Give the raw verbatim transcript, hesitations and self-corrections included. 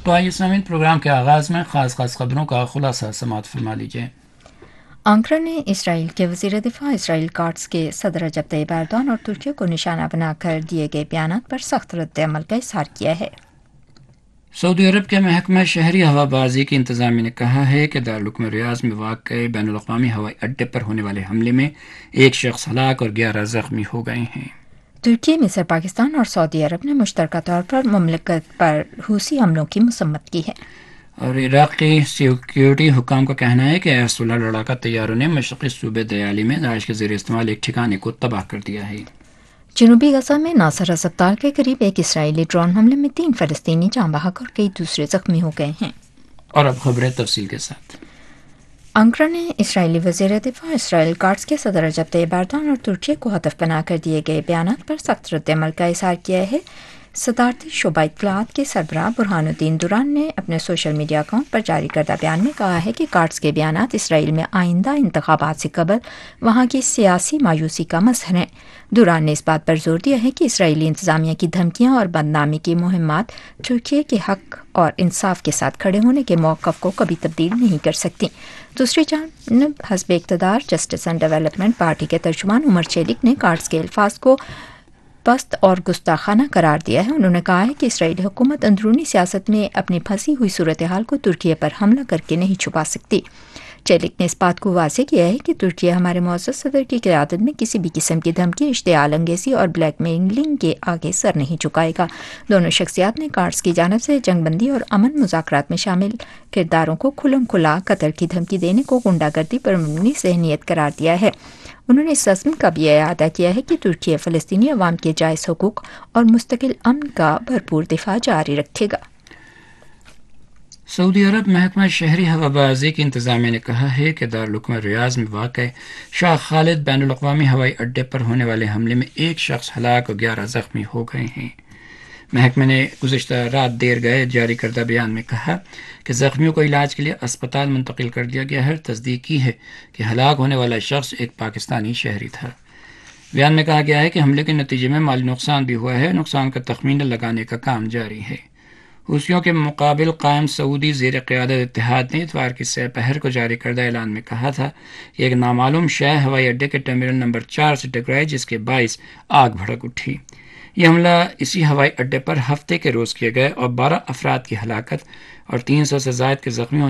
تو آئیے سامعین، پروگرام کے آغاز میں خاص خاص خبروں کا خلاصہ سماعت فرما لیجیے۔ آنکرا نے اسرائیل کے وزیر دفاع اسرائیل کاٹس کے صدر رجب طیب ایردوان اور ترکی کو نشانہ بنا کر دیے گئے بیانات پر سخت رد عمل کا اظہار کیا ہے۔ سعودی عرب کے محکمہ شہری ہوا بازی کی انتظامیہ نے کہا ہے کہ دارالحکومت ریاض میں واقع بین الاقوامی ہوائی اڈے پر ہونے والے حملے میں ایک شخص ہلاک اور گیارہ زخمی ہو گئے ہیں۔ ترکی، مصر، پاکستان اور سعودی عرب نے مشترکہ طور پر مملکت پر حوثی حملوں کی مذمت کی ہے۔ اور عراقی سیکیورٹی حکام کا کہنا ہے کہ ایئر سولہ لڑاکا طیاروں نے مشرقی صوبے دیالی میں داعش کے زیر استعمال ایک ٹھکانے کو تباہ کر دیا ہے۔ جنوبی غزہ میں ناصر ہسپتال کے قریب ایک اسرائیلی ڈرون حملے میں تین فلسطینی جاں بحق اور کئی دوسرے زخمی ہو گئے ہیں۔ اور اب خبریں تفصیل کے ساتھ۔ آنکرا نے اسرائیلی وزیر دفاع اسرائیل کاٹس کے صدر رجب طیب ایردوان اور ترکی کو ہدف بنا کر دیے گئے بیانات پر سخت رد عمل کا اظہار کیا ہے۔ صدارتی شعبہ اطلاعات کے سربراہ برہان الدین دوران نے اپنے سوشل میڈیا اکاؤنٹ پر جاری کردہ بیان میں کہا ہے کہ کاٹس کے بیانات اسرائیل میں آئندہ انتخابات سے قبل وہاں کی سیاسی مایوسی کا مظہر ہیں۔ دوران نے اس بات پر زور دیا ہے کہ اسرائیلی انتظامیہ کی دھمکیاں اور بدنامی کی مہمات ترکی کے حق اور انصاف کے ساتھ کھڑے ہونے کے موقف کو کبھی تبدیل نہیں کر سکتی۔ دوسری جانب حزب اقتدار جسٹس اینڈ ڈیولپمنٹ پارٹی کے ترجمان عمر چیلک نے کاٹس کے الفاظ کو پست اور گستاخانہ قرار دیا ہے۔ انہوں نے کہا ہے کہ اسرائیلی حکومت اندرونی سیاست میں اپنی پھنسی ہوئی صورتحال کو ترکی پر حملہ کر کے نہیں چھپا سکتی۔ چیلک نے اس بات کو واضح کیا ہے کہ ترکی ہمارے معزز صدر کی قیادت میں کسی بھی قسم کی دھمکی، اشتعال انگیزی اور بلیک میلنگ کے آگے سر نہیں جھکائے گا۔ دونوں شخصیات نے کاٹس کی جانب سے جنگ بندی اور امن مذاکرات میں شامل کرداروں کو کھلم کھلا قتل کی دھمکی دینے کو غنڈہ گردی پر مبنی ذہنیت قرار دیا ہے۔ انہوں نے اس عزم کا بھی اعادہ کیا ہے کہ ترکی فلسطینی عوام کے جائز حقوق اور مستقل امن کا بھرپور دفاع جاری رکھے گا۔ سعودی عرب محکمہ شہری ہوا بازی کی انتظامیہ نے کہا ہے کہ دارالحکومت ریاض میں واقع شاہ خالد بین الاقوامی ہوائی اڈے پر ہونے والے حملے میں ایک شخص ہلاک اور گیارہ زخمی ہو گئے ہیں۔ محکمہ نے گزشتہ رات دیر گئے جاری کردہ بیان میں کہا کہ زخمیوں کو علاج کے لیے اسپتال منتقل کر دیا گیا ہے۔ تصدیق کی ہے کہ ہلاک ہونے والا شخص ایک پاکستانی شہری تھا۔ بیان میں کہا گیا ہے کہ حملے کے نتیجے میں مالی نقصان بھی ہوا ہے۔ نقصان کا تخمینہ لگانے کا کام جاری ہے۔ حوثیوں کے مقابل قائم سعودی زیر قیادت اتحاد نے اتوار کی سہ پہر کو جاری کردہ اعلان میں کہا تھا کہ ایک نامعلوم شے ہوائی اڈے کے ٹرمینل نمبر چار سے ٹکرائی، جس کے باعث آگ بھڑک اٹھی۔ یہ حملہ اسی ہوائی اڈے پر ہفتے کے روز کیے گئے اور بارہ افراد کی ہلاکت اور تین سو سے زائد کے زخمی ہونے